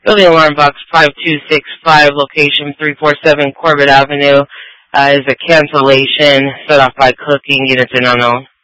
Building alarm box 5265, location 347 Corbett Avenue, is a cancellation set off by cooking. Units are unknown.